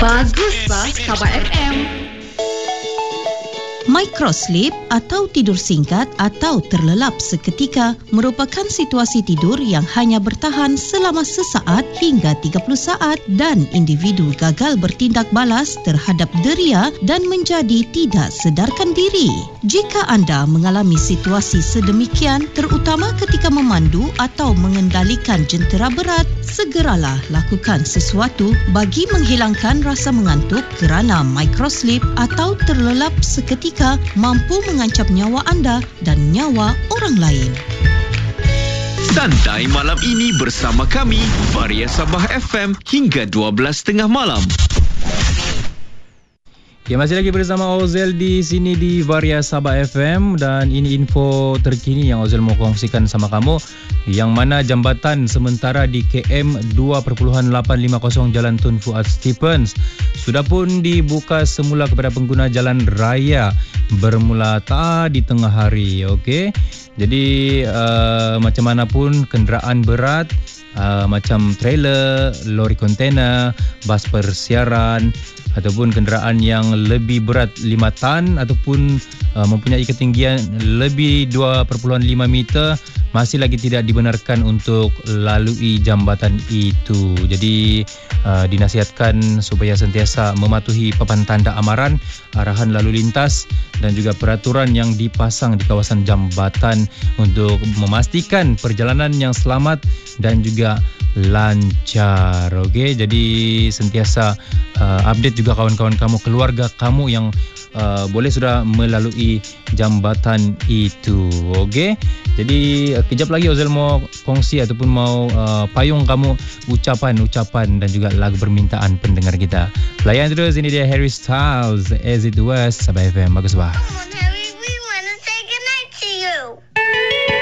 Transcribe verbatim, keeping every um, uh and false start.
Bagus bah Sabah F M. Microsleep atau tidur singkat atau terlelap seketika merupakan situasi tidur yang hanya bertahan selama sesaat hingga tiga puluh saat dan individu gagal bertindak balas terhadap deria dan menjadi tidak sedarkan diri. Jika anda mengalami situasi sedemikian, terutama ketika memandu atau mengendalikan jentera berat, segeralah lakukan sesuatu bagi menghilangkan rasa mengantuk kerana microsleep atau terlelap seketika mampu mengancam nyawa anda dan nyawa orang lain. Santai malam ini bersama kami, Varia Sabah F M hingga dua belas tiga puluh malam. Ya, masih lagi bersama Ozel di sini di Varia Sabah F M dan ini info terkini yang Ozel mau kongsikan sama kamu, yang mana jambatan sementara di K M dua lapan lima kosong Jalan Tun Fuad Stephens sudah pun dibuka semula kepada pengguna jalan raya bermula tadi tengah hari. Okey. Jadi uh, macam mana pun kenderaan berat uh, macam trailer, lori kontainer, bas persiaran ataupun kenderaan yang lebih berat lima tan ataupun uh, mempunyai ketinggian lebih dua perpuluhan lima meter masih lagi tidak dibenarkan untuk lalui jambatan itu. Jadi uh, dinasihatkan supaya sentiasa mematuhi papan tanda amaran, arahan lalu lintas dan juga peraturan yang dipasang di kawasan jambatan untuk memastikan perjalanan yang selamat dan juga lancar. Okey, jadi sentiasa uh, update juga kawan-kawan kamu, keluarga kamu yang uh, boleh sudah melalui jambatan itu. Okey, jadi uh, kejap lagi Ozel mau kongsi ataupun mau uh, payung kamu ucapan-ucapan dan juga lagu permintaan pendengar kita. Layan terus, ini dia Harry Styles, As It Was, Sabah F M. Bagus bah. Come on, Harry, we want to say goodnight to you.